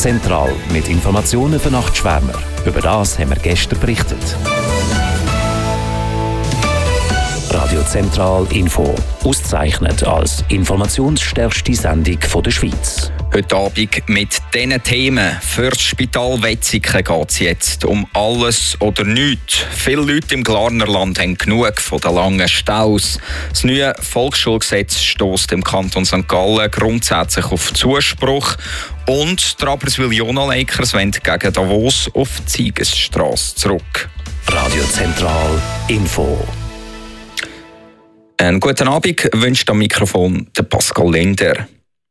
Zentral mit Informationen für Nachtschwärmer. Über das haben wir gestern berichtet. Radio Zentral Info. Ausgezeichnet als informationsstärkste Sendung der Schweiz. Heute Abend mit diesen Themen. Für das Spital Wetzikon geht es jetzt um alles oder nichts. Viele Leute im Glarnerland haben genug von den langen Staus. Das neue Volksschulgesetz stösst im Kanton St. Gallen grundsätzlich auf Zuspruch. Und die Rapperswil-Jona Lakers wollen gegen Davos auf die Siegesstrasse zurück. Radio Zentral Info. Einen guten Abend wünscht am Mikrofon der Pascal Linder.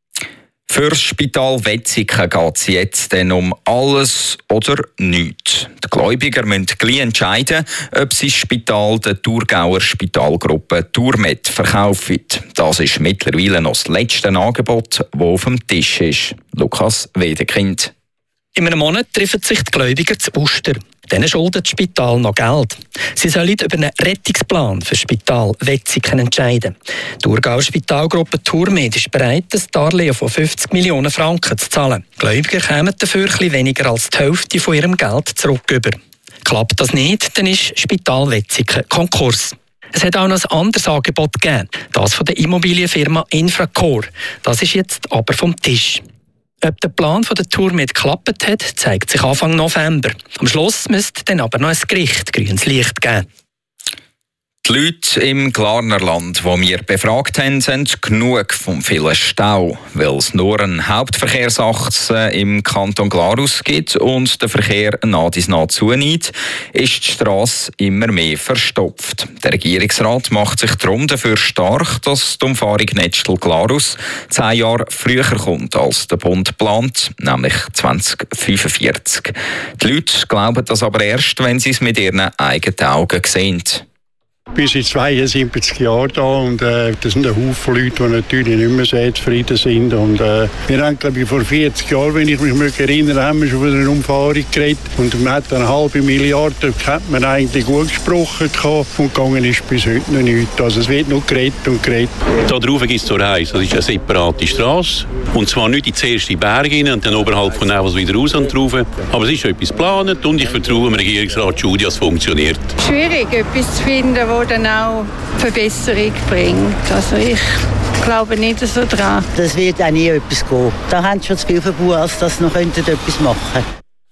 Für das Spital Wetzikon geht es jetzt dann um alles oder nichts. Die Gläubiger müssen gleich entscheiden, ob sie das Spital der Thurgauer Spitalgruppe Thurmed verkaufen. Das ist mittlerweile noch das letzte Angebot, das auf dem Tisch ist. Lukas Wedekind. In einem Monat treffen sich die Gläubiger zu Uster. Denen schuldet das Spital noch Geld. Sie sollen über einen Rettungsplan für das Spital Wetzikon entscheiden. Die Thurgauer Spitalgruppe Thurmed ist bereit, ein Darlehen von 50 Millionen Franken zu zahlen. Die Gläubiger kämen dafür etwas weniger als die Hälfte von ihrem Geld zurück. Klappt das nicht, dann ist Spital Wetzikon Konkurs. Es hat auch noch ein anderes Angebot gegeben, das von der Immobilienfirma Infracore. Das ist jetzt aber vom Tisch. Ob der Plan der Thurmed geklappt hat, zeigt sich Anfang November. Am Schluss müsste dann aber noch ein Gericht grünes Licht geben. Die Leute im Glarnerland, die wir befragt haben, sind genug vom vielen Stau, weil es nur eine Hauptverkehrsachse im Kanton Glarus gibt und der Verkehr nah zunimmt, ist die Strasse immer mehr verstopft. Der Regierungsrat macht sich darum dafür stark, dass die Umfahrung Netschel-Glarus 10 Jahre früher kommt, als der Bund plant, nämlich 2045. Die Leute glauben das aber erst, wenn sie es mit ihren eigenen Augen sehen. Ich bin seit 72 Jahren da und das sind ein Haufen Leute, die natürlich nicht mehr sehr zufrieden sind. Und, wir haben, glaube ich, vor 40 Jahren, wenn ich mich erinnere, haben wir schon von einer Umfahrung geredet. Und man hat eine halbe Milliarde, hat man eigentlich gut gesprochen und gegangen ist bis heute noch nichts. Also es wird noch geredet und geredet. Da drauf gibt es zur Heiß, das ist eine separate Strasse. Und zwar nicht in die erste Berge rein und dann oberhalb von Nevers wieder raus und drauf. Aber es ist etwas geplant und ich vertraue dem Regierungsrat Schudi, dass es funktioniert. Schwierig, etwas zu finden, das dann auch Verbesserung bringt. Also ich glaube nicht so dran. Das wird auch nie etwas gehen. Da haben sie schon zu viel verbaut, als dass sie noch etwas machen könnten.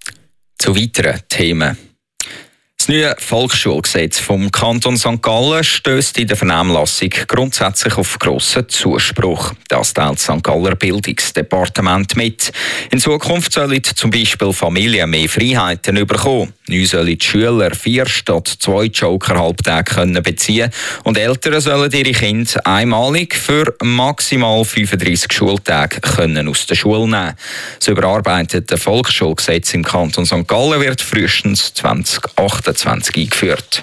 Zu weiteren Themen. Das neue Volksschulgesetz vom Kanton St. Gallen stösst in der Vernehmlassung grundsätzlich auf grossen Zuspruch. Das teilt das St. Galler Bildungsdepartement mit. In Zukunft sollen zum Beispiel Familien mehr Freiheiten bekommen. Neu sollen die Schüler 4 statt 2 Joker-Halbtage beziehen und Eltern sollen ihre Kinder einmalig für maximal 35 Schultage aus der Schule nehmen. Das überarbeitete Volksschulgesetz im Kanton St. Gallen wird frühestens 2028 eingeführt.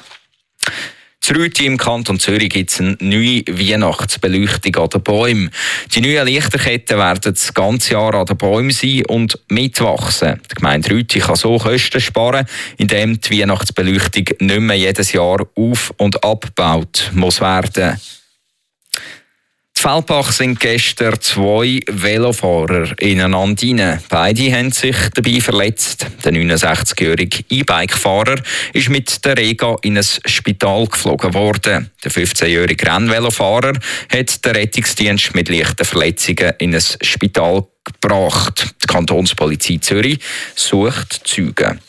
In Rüti im Kanton Zürich gibt es eine neue Weihnachtsbeleuchtung an den Bäumen. Die neuen Lichterketten werden das ganze Jahr an den Bäumen sein und mitwachsen. Die Gemeinde Rüti kann so Kosten sparen, indem die Weihnachtsbeleuchtung nicht mehr jedes Jahr auf- und abgebaut muss werden. In Feldbach sind gestern 2 Velofahrer ineinander rein. Beide haben sich dabei verletzt. Der 69-jährige E-Bike-Fahrer ist mit der Rega in ein Spital geflogen worden. Der 15-jährige Rennvelofahrer hat den Rettungsdienst mit leichten Verletzungen in ein Spital gebracht. Die Kantonspolizei Zürich sucht Zeugen.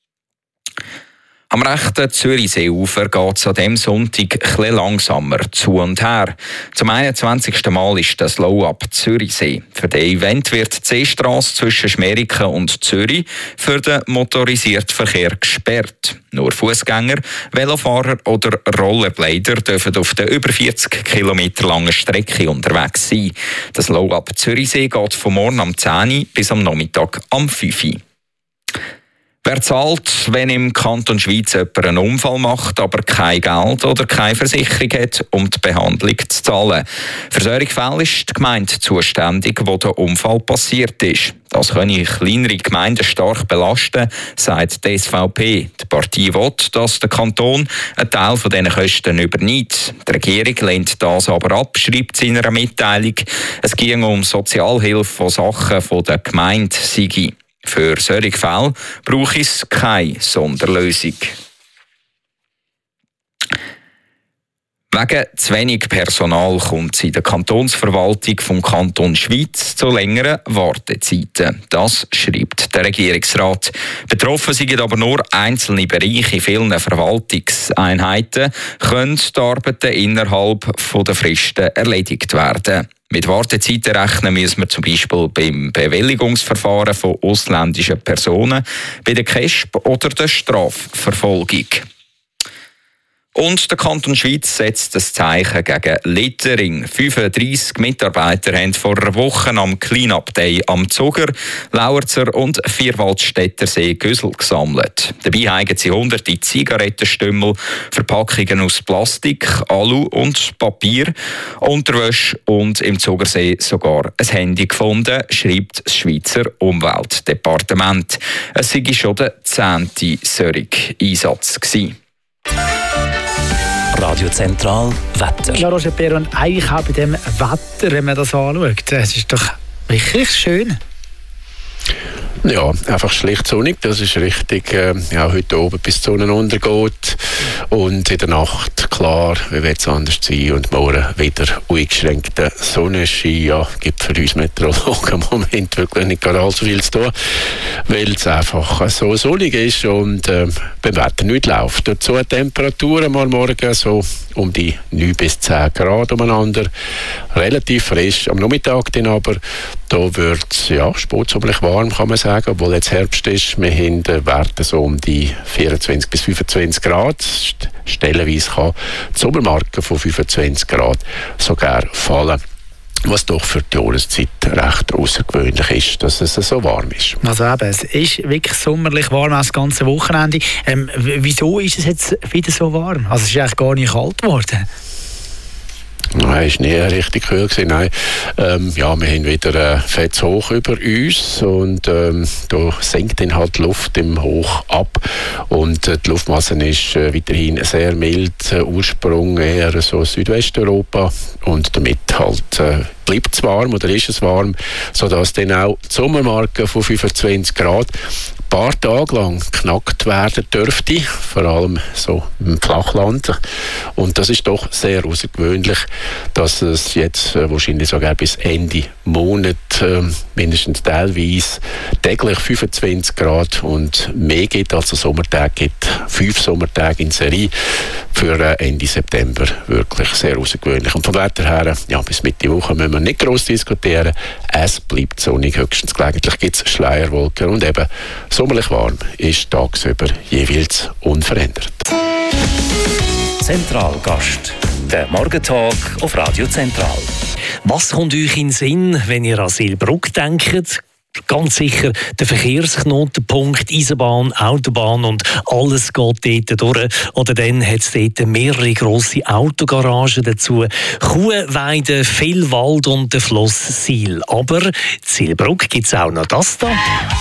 Am rechten Zürichseeufer geht es an diesem Sonntag etwas langsamer zu und her. Zum 21. Mal ist das Slow-Up Zürichsee. Für den Event wird die Seestrasse zwischen Schmeriken und Zürich für den motorisierten Verkehr gesperrt. Nur Fußgänger, Velofahrer oder Rollerblader dürfen auf der über 40 Kilometer langen Strecke unterwegs sein. Das Slow-Up Zürichsee geht von morgen am 10 Uhr bis am Nachmittag am 5 Uhr. Wer zahlt, wenn im Kanton Schweiz jemand einen Unfall macht, aber kein Geld oder keine Versicherung hat, um die Behandlung zu zahlen? Für solche Fälle ist die Gemeinde zuständig, wo der Unfall passiert ist. Das könne kleinere Gemeinden stark belasten, sagt die SVP. Die Partei will, dass der Kanton einen Teil von diesen Kosten übernimmt. Die Regierung lehnt das aber ab, schreibt sie in einer Mitteilung. Es ging um Sozialhilfe von Sachen der Gemeinde sei. Für solche Fälle brauche es keine Sonderlösung. Wegen zu wenig Personal kommt es in der Kantonsverwaltung vom Kanton Schwyz zu längeren Wartezeiten. Das schreibt der Regierungsrat. Betroffen sind aber nur einzelne Bereiche. In vielen Verwaltungseinheiten können die Arbeiten innerhalb der Fristen erledigt werden. Mit Wartezeiten rechnen müssen wir zum Beispiel beim Bewilligungsverfahren von ausländischen Personen, bei der KESB oder der Strafverfolgung. Und der Kanton Schwyz setzt das Zeichen gegen Littering. 35 Mitarbeiter haben vor einer Woche am Clean-Up Day am Zuger, Lauerzer und Vierwaldstättersee Güssel gesammelt. Dabei haben sie hunderte Zigarettenstümmel, Verpackungen aus Plastik, Alu und Papier, Unterwäsche und im Zugersee sogar ein Handy gefunden, schreibt das Schweizer Umweltdepartement. Es sei schon der 10. solche Einsatz gewesen. Radio Zentral Wetter. Ja, Roger Peron, eigentlich auch bei dem Wetter, wenn man das anschaut, es ist doch wirklich schön. Ja, einfach schlicht sonnig, das ist richtig. Ja, heute oben bis die Sonne untergeht und in der Nacht, klar, wie wird es anders sein und morgen wieder uneingeschränkter Sonnenschein. Ja, gibt für uns Meteorologen im Moment wirklich nicht gerade allzu viel zu tun, weil es einfach so sonnig ist und beim Wetter nicht läuft. Dazu Temperaturen mal morgen so um die 9 bis 10 Grad umeinander. Relativ frisch. Am Nachmittag dann aber, da wird es ja, spätsommerlich warm, kann man sagen, obwohl jetzt Herbst ist. Wir haben Werte so um die 24 bis 25 Grad. Stellenweise kann die Sommermarke von 25 Grad sogar fallen. Was doch für die Jahreszeit recht außergewöhnlich ist, dass es so warm ist. Also eben, es ist wirklich sommerlich warm das ganze Wochenende. Wieso ist es jetzt wieder so warm? Also es ist eigentlich gar nicht kalt geworden. Nein, es war nie richtig kühl gewesen. Nein. Ja, wir haben wieder fettes Hoch über uns und da senkt dann halt die Luft im Hoch ab und die Luftmasse ist weiterhin sehr mild, Ursprung eher so Südwesteuropa und damit halt bleibt es warm oder ist es warm, sodass dann auch die Sommermarke von 25 Grad ein paar Tage lang geknackt werden dürfte, vor allem so im Flachland. Und das ist doch sehr außergewöhnlich, dass es jetzt wahrscheinlich sogar bis Ende Monat mindestens teilweise täglich 25 Grad und mehr gibt, als der Sommertag gibt. 5 Sommertage in Serie für Ende September. Wirklich sehr außergewöhnlich. Und vom Wetter her, ja, bis Mitte Woche müssen wir nicht gross diskutieren. Es bleibt sonnig, höchstens gelegentlich gibt es Schleierwolken und eben sommerlich warm ist tagsüber jeweils unverändert. Zentralgast. Der Morgentalk auf Radio Zentral. Was kommt euch in den Sinn, wenn ihr an Seelbrugg denkt? Ganz sicher der Verkehrsknotenpunkt, Eisenbahn, Autobahn und alles geht dort durch. Oder dann hat es dort mehrere grosse Autogaragen dazu. Kuhweide, viel Wald und der Fluss Siel. Aber in Seelbrugg gibt es auch noch das da.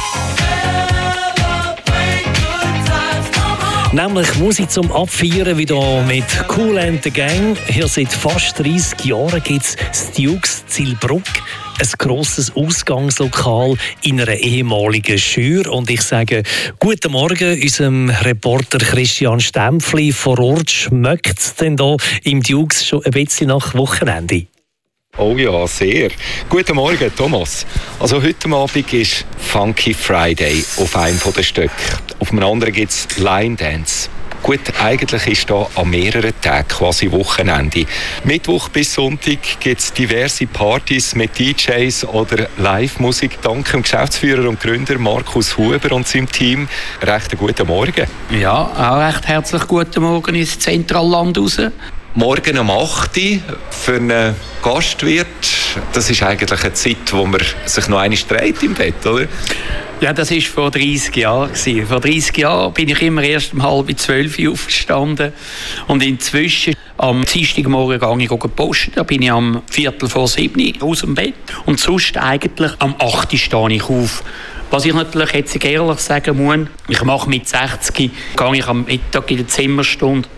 Nämlich Musik zum Abfeiern, wieder mit Kool and the Gang. Hier seit fast 30 Jahren gibt es das Dukes Seelbrugg. Ein grosses Ausgangslokal in einer ehemaligen Schür. Und ich sage guten Morgen unserem Reporter Christian Stempfli. Vor Ort schmeckt es denn da im Dukes schon ein bisschen nach Wochenende? Oh ja, sehr. Guten Morgen, Thomas. Also heute Abend ist Funky Friday auf einem der Stöcke. Auf dem anderen gibt es Line Dance. Gut, eigentlich ist da an mehreren Tagen quasi Wochenende. Mittwoch bis Sonntag gibt es diverse Partys mit DJs oder Live-Musik. Dank dem Geschäftsführer und Gründer Markus Huber und seinem Team. Recht guten Morgen. Ja, auch recht herzlich guten Morgen ins Zentralland raus. Morgen um 8 Uhr für einen Gastwirt. Das ist eigentlich eine Zeit, wo man sich noch einmal dreht im Bett, oder? Ja, das war vor 30 Jahren. Vor 30 Jahren bin ich immer erst um 11:30 aufgestanden. Und inzwischen, am Dienstagmorgen gehe ich posten. Da bin ich am 6:45 aus dem Bett. Und sonst eigentlich am 8 Uhr stehe ich auf. Was ich natürlich jetzt ehrlich sagen muss, ich mache mit 60, gehe ich am Mittag in der Zimmerstunde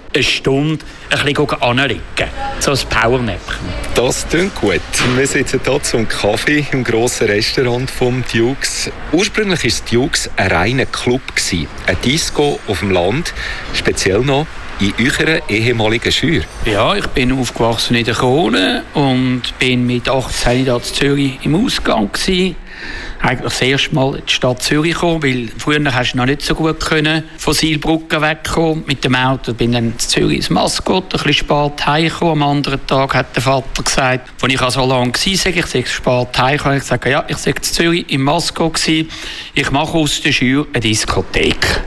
eine Stunde ein bisschen anlegen. So ein Powernäppchen. Das klingt gut. Wir sitzen hier zum Kaffee im grossen Restaurant vom Dukes. Ursprünglich war das Dukes ein reiner Club, ein Disco auf dem Land, speziell noch in eurer ehemaligen Schür. Ja, ich bin aufgewachsen in der Krone und bin mit 18 Jahren in Zürich im Ausgang gewesen. Eigentlich das erste Mal in die Stadt Zürich gekommen, weil früher hast du noch nicht so gut können von Seilbrücken wegkommen. Mit dem Auto bin dann in Zürich ins Maskott, ein bisschen spät heimgekommen. Am anderen Tag hat der Vater gesagt, als ich so lange war, ich sei spät heimgekommen. Ich habe gesagt, ja, ich sei in Zürich im Maskott gewesen. Ich mache aus der Schür eine Diskothek.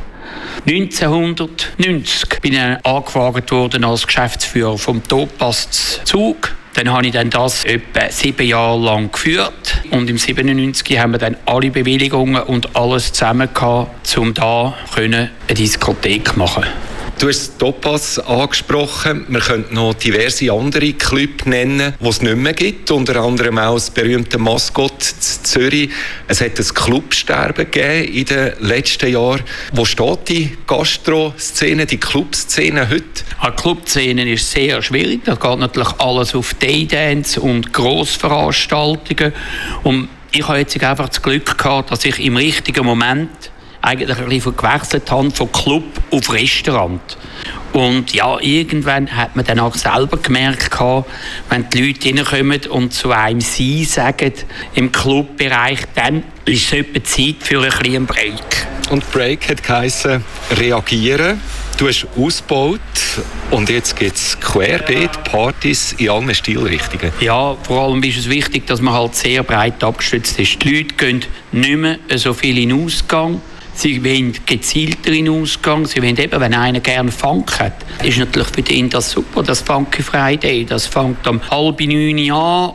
1990 bin ich angefragt worden als Geschäftsführer vom Topaz Zug. Dann habe ich das etwa 7 Jahre lang geführt. Und im 97 haben wir dann alle Bewilligungen und alles zusammen gehabt, um da eine Diskothek zu machen. Du hast Topaz angesprochen. Wir könnten noch diverse andere Clubs nennen, die es nicht mehr gibt. Unter anderem auch das berühmte Maskott in Zürich. Es hat ein Clubsterben gegeben in den letzten Jahren. Wo steht die Gastro-Szene, die Clubszene heute? Die Clubszene ist sehr schwierig. Da geht natürlich alles auf Daydance und Grossveranstaltungen. Und ich habe jetzt einfach das Glück gehabt, dass ich im richtigen Moment eigentlich ein bisschen gewechselt habe von Club auf Restaurant. Und ja, irgendwann hat man dann auch selber gemerkt, wenn die Leute reinkommen und zu einem «Sie» sagen im Clubbereich, dann ist es etwa Zeit für ein bisschen Break. Und Break hat geheissen, reagieren. Du hast ausgebaut und jetzt gibt es querbeet Partys in allen Stilrichtungen. Ja, vor allem ist es wichtig, dass man halt sehr breit abgestützt ist. Die Leute gehen nicht mehr so viel in den Ausgang. Sie wollen gezielter in den Ausgang. Sie wollen eben, wenn einer gerne Funk hat, ist natürlich für ihn das super, das Funky Friday. Das fängt um 8:30 an.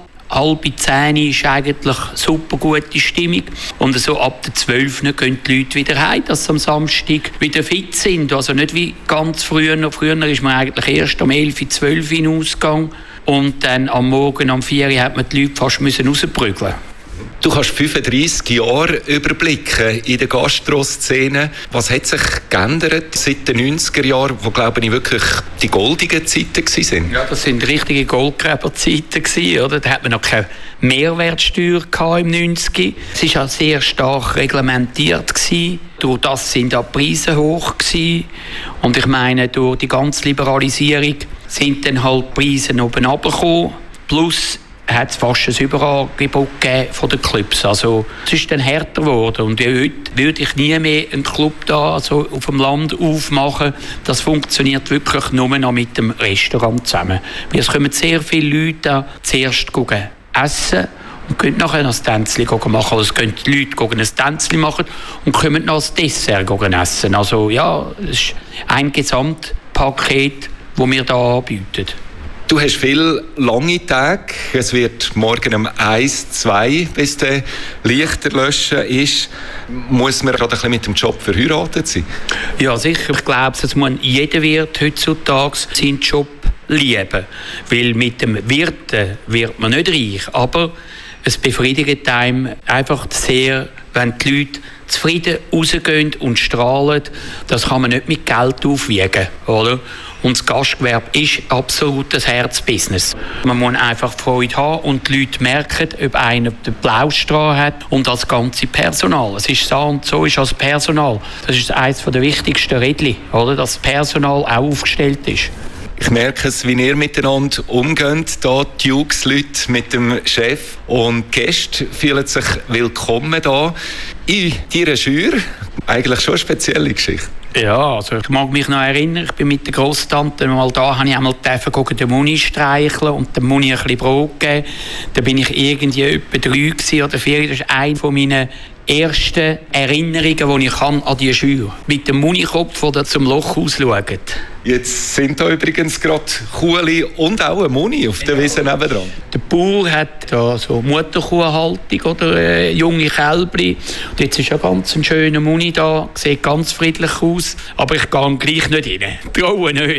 9:30 ist eigentlich super gute Stimmung. Und so ab der 12 gehen die Leute wieder heim, dass sie am Samstag wieder fit sind. Also nicht wie ganz früher. Früher ist man eigentlich erst um 11, 12 in den Ausgang. Und dann am Morgen um 4 hat man die Leute fast rausprügeln. Du kannst 35 Jahre überblicken in der Gastro-Szene. Was hat sich geändert seit den 90er Jahren, wo, glaube ich, wirklich die goldigen Zeiten waren? Ja, das waren richtige Goldgräberzeiten, oder? Da hat man noch keine Mehrwertsteuer im 90er. Es war auch sehr stark reglementiert. Durch das sind die Preise hoch gewesen. Und ich meine, durch die ganze Liberalisierung sind dann halt die Preise oben runtergekommen. Plus hat es fast ein Überangebot von den Clubs. Also, es ist dann härter geworden. Und heute würde ich nie mehr einen Club da, also auf dem Land aufmachen. Das funktioniert wirklich nur noch mit dem Restaurant zusammen. Weil es kommen sehr viele Leute da zuerst essen und können nachher noch ein Tänzchen machen. Also es können die Leute ein Tänzchen machen und können noch ein Dessert essen. Also ja, es ist ein Gesamtpaket, das wir hier anbieten. Du hast viele lange Tage. Es wird morgen um 1, 2, bis der Lichter löschen ist. Muss man gerade ein bisschen mit dem Job verheiratet sein? Ja, sicher. Ich glaube, es muss jeder Wirt heutzutage seinen Job lieben. Weil mit dem Wirten wird man nicht reich. Aber es befriedigt einem einfach sehr, wenn die Leute zufrieden rausgehen und strahlen. Das kann man nicht mit Geld aufwiegen, oder? Und das Gastgewerbe ist absolut ein Herzbusiness. Man muss einfach Freude haben und die Leute merken, ob einer den Blaustrahl hat und das ganze Personal. Es ist so und so ist als Personal. Das ist eines der wichtigsten Rädchen, oder? Dass das Personal auch aufgestellt ist. Ich merke es, wie ihr miteinander umgeht, hier die Dukes-Leute mit dem Chef. Und die Gäste fühlen sich willkommen hier in deiner Schür. Eigentlich schon eine spezielle Geschichte. Ja, also ich mag mich noch erinnern, ich bin mit der Grosstante mal da, habe ich einmal den Muni streicheln und dem Muni ein bisschen Brot geben. Da bin ich irgendwie etwa 3 oder 4. Das ist eine von meinen ersten Erinnerungen, die ich an die Schür mit dem Munikopf, der zum Loch ausschaut. Jetzt sind da übrigens gerade Kuhli und auch ein Muni auf der Wiese nebendran. Der Bauer hat da so Mutterkuhhaltung oder junge Kälbli. Und jetzt ist ein ganz schöner Muni da, sieht ganz friedlich aus. Aber ich gehe gleich nicht rein, traue nicht.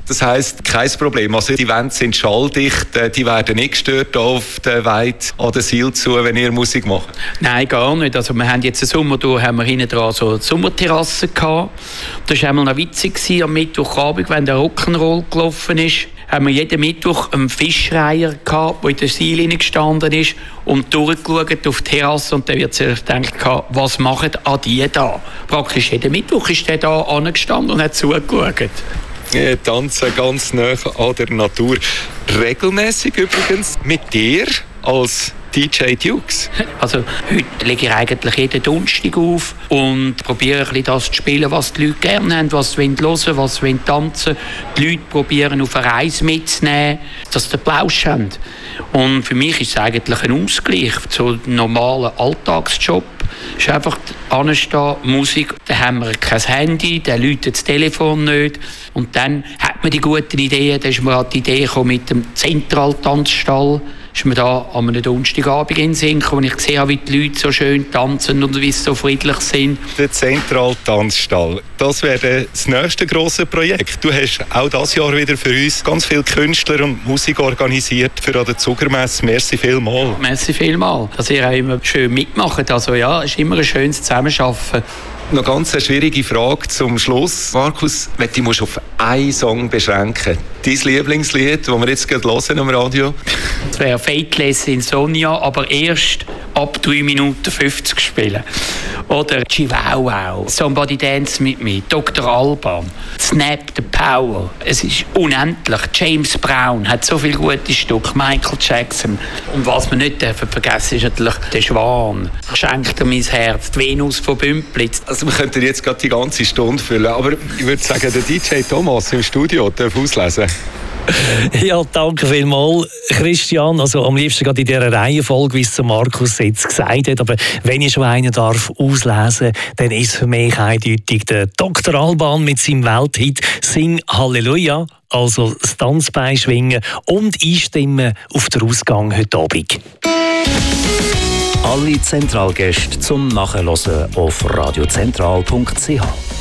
Das heisst, kein Problem. Also die Wände sind schalldicht, die werden nicht gestört auf der Weide an der Siel zu, wenn ihr Musik macht? Nein, gar nicht. Also wir haben jetzt den Sommer durch, haben wir hinten dran so eine Sommerterrasse gehabt. Das war einmal noch witzig gewesen, am Mittwochabend, wenn der Rock'n'Roll gelaufen ist, haben wir jeden Mittwoch einen Fischreiher gehabt, der in der Seil gestanden ist und durchgeschaut auf die Terrasse, und dann wird sich gedacht, was machen die da? Praktisch jeden Mittwoch ist der da angestanden und hat zugeschaut. Tanzen ganz nah an der Natur. Regelmäßig übrigens mit dir als DJ Dukes? Also heute lege ich eigentlich jeden Donnerstag auf und probiere ein bisschen das zu spielen, was die Leute gerne haben, was sie hören wollen, was sie tanzen wollen. Die Leute probieren auf eine Reise mitzunehmen, dass sie den Plausch haben. Und für mich ist es eigentlich ein Ausgleich zu einem normalen Alltagsjob. Es ist einfach anstehen, Musik, dann haben wir kein Handy, dann läutet das Telefon nicht. Und dann hat man die guten Ideen, dann ist man an die Idee gekommen mit dem Zentraltanzstall. Ist mir da an einem Donnerstagabend in den Sinn gekommen, wo ich gesehen habe, wie die Leute so schön tanzen und wie sie so friedlich sind. Der Zentraltanzstall, das wäre das nächste grosse Projekt. Du hast auch dieses Jahr wieder für uns ganz viele Künstler und Musik organisiert für an der Zuckermesse. Merci vielmals. Merci vielmals, dass ihr auch immer schön mitmacht. Also ja, es ist immer ein schönes Zusammenarbeiten. Noch ganz eine schwierige Frage zum Schluss. Markus, wenn du musst auf einen Song beschränken. Dein Lieblingslied, das wir jetzt gerade hören am Radio? Das wäre «Fateless Insomnia», aber erst ab 3 Minuten 50 spielen. Oder «Chihuahua», «Somebody Dance With Me», «Dr. Alban», «Snap the Power». Es ist unendlich. James Brown hat so viele gute Stücke, Michael Jackson. Und was wir nicht vergessen dürfen, ist natürlich «Der Schwan». «Schenkt dir mein Herz», «Die Venus von Bümplitz». Also wir könnten jetzt gerade die ganze Stunde füllen, aber ich würde sagen, der DJ Thomas im Studio darf auslesen. Ja, danke vielmals, Christian. Also am liebsten gerade in dieser Reihenfolge, wie es Markus jetzt gesagt hat. Aber wenn ich schon einen darf auslesen, dann ist für mich eindeutig der Dr. Alban mit seinem Welthit «Sing Halleluja». Also das Tanzbein schwingen und einstimmen auf den Ausgang heute Abend. Alle Zentralgäste zum Nachhören auf radiozentral.ch.